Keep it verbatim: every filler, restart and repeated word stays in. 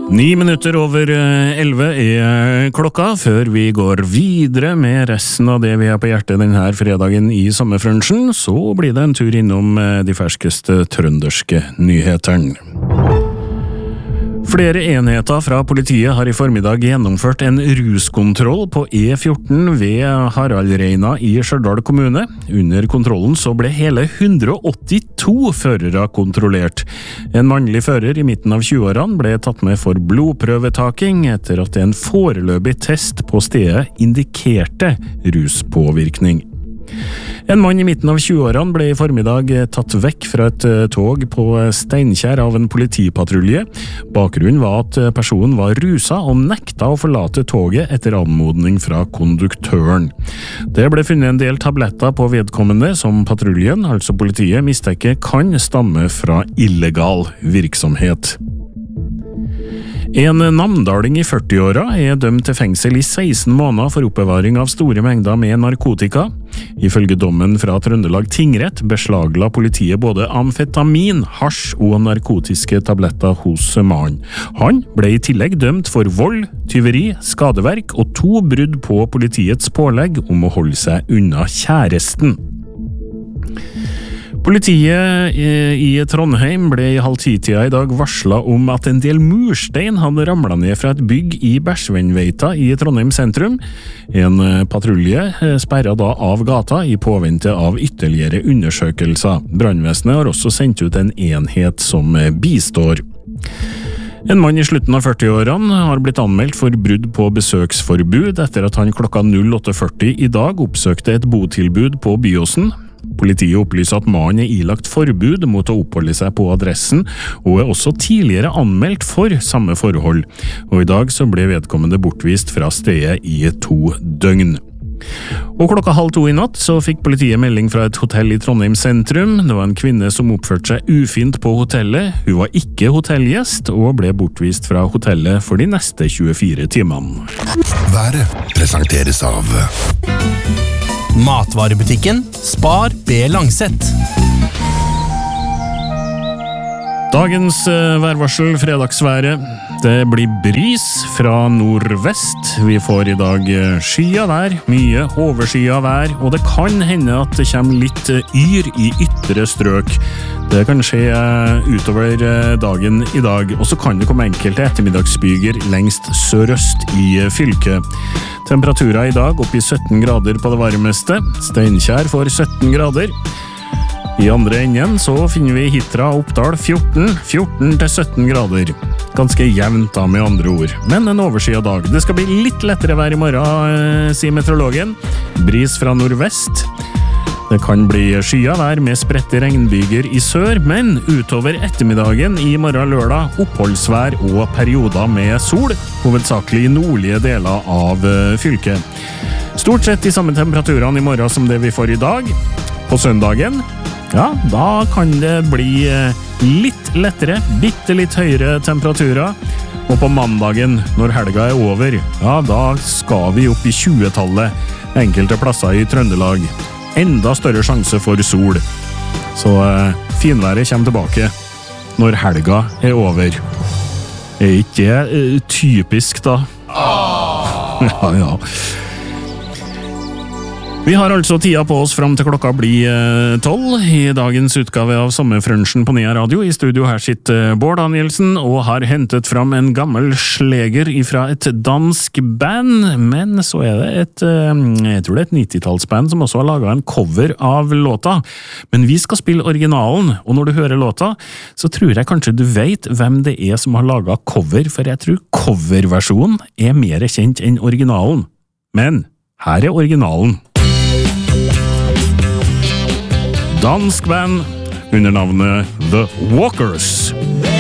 Ni minutter over elleve er klokka, før vi går videre med resten av det vi har på hjertet denne fredagen i sommerfrunchen, så blir det en tur innom de ferskeste trønderske nyhetene. Flere enheter fra politiet har i formiddag gjennomført en ruskontroll på E fjorten ved Haraldreina i Stjørdal kommune. Under kontrollen så ble hele hundre og åttito førere kontrollert. En mannlig fører i midten av tjueårene ble tatt med for blodprøvetaking etter at en foreløpig test på stedet indikerte ruspåvirkning. En mann i midten av tjueårene ble i formiddag tatt vekk fra et tog på Steinkjer av en politipatrulje. Bakgrunnen var at personen var rusa og nekta å forlate toget etter anmodning fra konduktøren. Det ble funnet en del tabletter på vedkommende som patruljen, altså politiet, mistenker kan stamme fra illegal virksomhet. En namdaling i førtiåra er dømt til fengsel i seksten måneder for oppbevaring av store mengder med narkotika. Ifølge dommen fra Trøndelag tingrett beslagla politiet både amfetamin, hasj og narkotiske tabletter hos mannen. Han ble i tillegg dømt for vold, tyveri, skadeverk og to brudd på politiets pålegg om å holde seg unna kjæresten. Politiet i Trondheim ble i halv ti-tida i dag varslet om at en del murstein hadde ramlet ned fra et bygg i Bersvennveita i Trondheim sentrum. En patrulje sperret da av gata i påvente av ytterligere undersøkelser. Brannvesenet har også sendt ut en enhet som bistår. En mann i slutten av førtiårene har blitt anmeldt for brudd på besøksforbud etter at han klokka åtte førti i dag oppsøkte et botilbud på Byåsen. Politiet opplyser at mannen er ilagt forbud mot å oppholde seg på adressen, og er også tidligere anmeldt for samme forhold. Og i dag så ble vedkommende bortvist fra stedet i to døgn. Og klokka halv to i natt så fikk politiet melding fra et hotell i Trondheim sentrum. Det var en kvinne som oppførte seg ufint på hotellet. Hun var ikke hotellgjest, og ble bortvist fra hotellet for de neste tjuefire timene. Været presenteres av Matvarebutikken Spar B. Langset. Dagens værvarsel, fredagsværet. Det blir bris fra nordvest. Vi får i dag skya vær, mye overskya vær, og det kan hende at det kommer litt yr i ytre strøk. Det kan skje utover dagen i dag, og så kan det komme enkelte ettermiddagsbyger lengst sørøst i fylket. Temperaturer i dag opp i sytten grader på det varmeste. Steinkjer får sytten grader. I andre enden så finner vi Hitra og Oppdal fjorten, fjorten til sytten grader. Ganske jevnt da med andre ord, men en overskyet dag. Det skal bli litt lettere vær i morgen, sier meteorologen. Bris fra nordvest. Det kan bli skyet vær med spredte regnbyger i sør, men utover ettermiddagen i morgen lørdag oppholdsvær og perioder med sol, hovedsakelig i nordlige deler av fylket. Stort sett de samme temperaturene i morgen som det vi får i dag. På søndagen, ja, da kan det bli litt lettere, bitte litt høyere temperaturer. Og på mandagen, når helga er over, ja, da skal vi opp i tjuetallet enkelte plasser i Trøndelag. Enda større sjanse for sol. Så eh, finværet kommer tilbake når helga er over. Er ikke det eh, typisk da? Ja, ja. Vi har altså tida på oss frem til klokka blir tolv i dagens utgave av Sommerfrunchen på Nea Radio. I studio her sitter Bård Danielsen og har hentet fram en gammel sleger fra et dansk band, men så er det et, jeg tror det er et nittitallsband som også har laget en cover av låta. Men vi skal spille originalen, og når du hører låta, så tror jeg kanskje du vet hvem det er som har laget cover, for jeg tror coverversjonen er mer kjent enn originalen. Men her er originalen. Dansk band under navnet The Walkers.